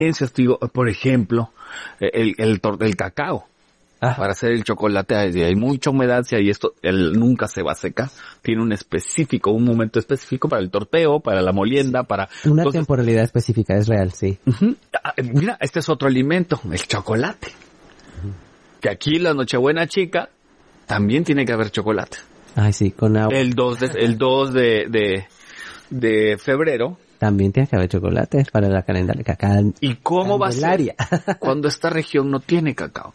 digo, por ejemplo, el cacao. Para hacer el chocolate hay mucha humedad, si hay esto, él nunca se va a secar. Tiene un momento específico para el torteo, para la molienda, para... Una temporalidad específica, es real, sí. Mira, este es otro alimento, el chocolate. Que aquí la Nochebuena chica también tiene que haber chocolate. Ay, sí, con agua. El 2 de febrero. También tiene que haber chocolate para la calendaria. ¿Y cómo va a ser cuando esta región no tiene cacao?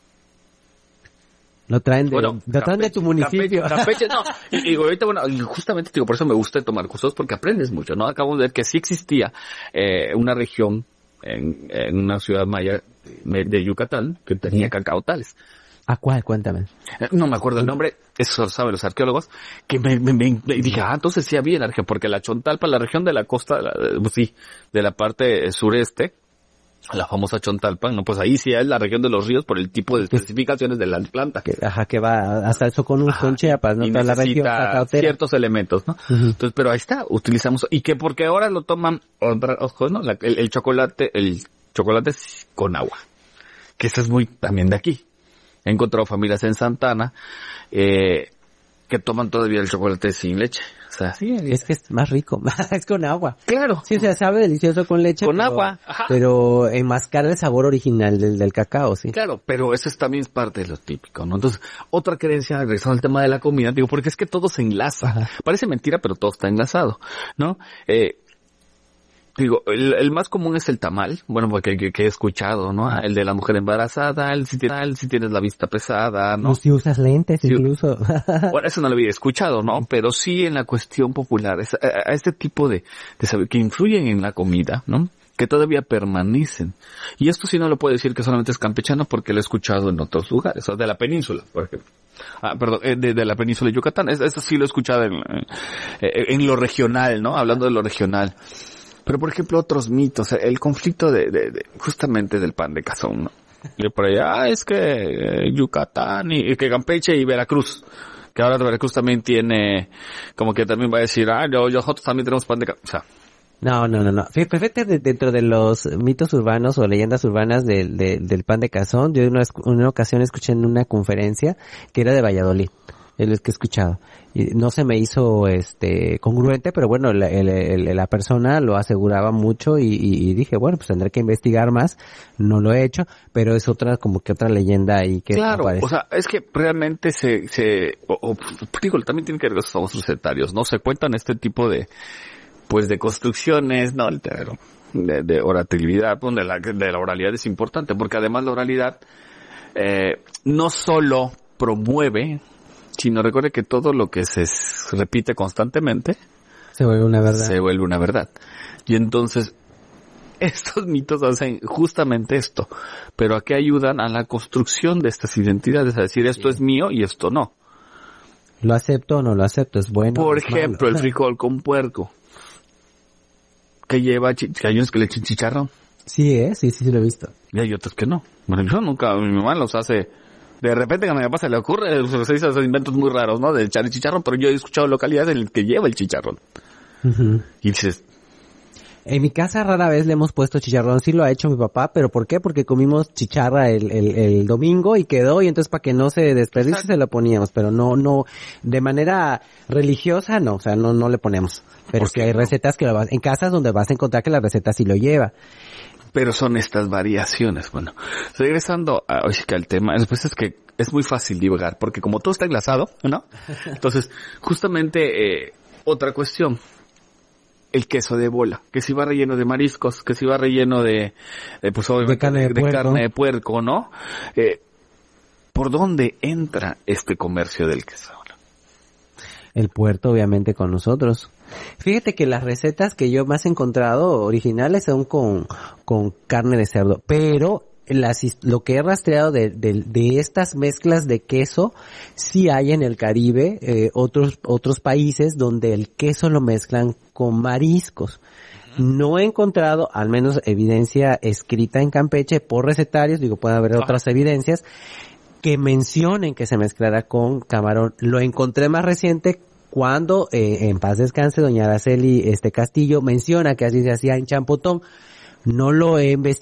Lo traen de tu municipio. Campeche, no. Y ahorita, justamente digo, por eso me gusta tomar cursos, porque aprendes mucho, ¿no? Acabo de ver que sí existía una región en una ciudad maya de Yucatán que tenía cacaotales. ¿A cuál? Cuéntame. No me acuerdo el nombre, eso lo saben los arqueólogos, que me dije, entonces sí había en la región, porque la Chontalpa, la región de la costa, de la parte sureste, la famosa Chontalpa, ¿no? Pues ahí sí es la región de los ríos por el tipo de especificaciones de la planta. Que va hasta eso con Chiapas, ¿no? Y la región ciertos elementos, ¿no? Entonces, pero ahí está, utilizamos, y que porque ahora lo toman, ¿no? El chocolate con agua. Que eso es muy también de aquí. He encontrado familias en Santana, que toman todavía el chocolate sin leche. O sea, sí, es que es más rico, es con agua. Claro. Sí, o sea, sabe delicioso con leche. Con agua. Ajá. Pero enmascara el sabor original del cacao, sí. Claro, pero eso también es parte de lo típico, ¿no? Entonces, otra creencia, regresando al tema de la comida, digo, porque es que todo se enlaza. Ajá. Parece mentira, pero todo está enlazado, ¿no? Digo, el más común es el tamal, bueno, porque que he escuchado, ¿no? El de la mujer embarazada, si tienes la vista pesada, ¿no? O si usas lentes, incluso. Bueno, eso no lo había escuchado, ¿no? Pero sí en la cuestión popular, a este tipo de saber que influyen en la comida, ¿no? Que todavía permanecen. Y esto sí no lo puedo decir que solamente es campechano porque lo he escuchado en otros lugares, o de la península, por ejemplo. De la península de Yucatán. Esto sí lo he escuchado en lo regional, ¿no? Hablando de lo regional. Pero, por ejemplo, otros mitos, el conflicto justamente del pan de cazón, ¿no? Y por allá, es que Yucatán y que Campeche y Veracruz, que ahora Veracruz también tiene, como que también va a decir, nosotros también tenemos pan de cazón, o sea. No. Fíjate, dentro de los mitos urbanos o leyendas urbanas del pan de cazón, yo en una ocasión escuché en una conferencia que era de Valladolid. Es lo que he escuchado. Y no se me hizo congruente, pero bueno, la persona lo aseguraba mucho y dije, bueno, pues tendré que investigar más. No lo he hecho, pero es otra leyenda ahí que claro, aparece. O sea, es que realmente digo, también tiene que ver con los famosos recetarios, ¿no? Se cuentan este tipo de construcciones, ¿no? De oralidad, de la oralidad es importante, porque además la oralidad, no solo promueve, sino recuerde que todo lo que se repite constantemente se vuelve una verdad. Y entonces, estos mitos hacen justamente esto, pero ¿a qué ayudan? A la construcción de estas identidades, a decir esto es mío y esto no. Lo acepto o no lo acepto, es bueno. Por ejemplo, el frijol con puerco, que lleva, que hay unos que le echan chicharrón. Sí, sí lo he visto. Y hay otros que no. Bueno, yo nunca, mi mamá los hace. De repente que a mi papá se le ocurre, se hizo esos inventos muy raros, ¿no? De echar el chicharrón, pero yo he escuchado localidades en las que lleva el chicharrón. Uh-huh. Y dices... En mi casa rara vez le hemos puesto chicharrón, sí lo ha hecho mi papá, pero ¿por qué? Porque comimos chicharra el domingo y quedó, y entonces para que no se desperdicie se lo poníamos, pero no, de manera religiosa no, o sea, no le ponemos. Pero sí hay recetas que en casas donde vas a encontrar que la receta sí lo lleva. Pero son estas variaciones. Bueno, regresando al tema, después es que es muy fácil divagar, porque como todo está enlazado, ¿no? Entonces, justamente, otra cuestión, el queso de bola, que si va relleno de mariscos, que si va relleno de carne de puerco, ¿no? ¿Por dónde entra este comercio del queso? El puerto, obviamente, con nosotros. Fíjate que las recetas que yo más he encontrado originales son con carne de cerdo, pero lo que he rastreado de estas mezclas de queso, sí hay en el Caribe, otros países donde el queso lo mezclan con mariscos. No he encontrado, al menos evidencia escrita en Campeche por recetarios, puede haber otras evidencias, que mencionen que se mezclará con camarón. Lo encontré más reciente cuando, en paz descanse, doña Araceli Castillo menciona que así se hacía en Champotón, No lo he investigado.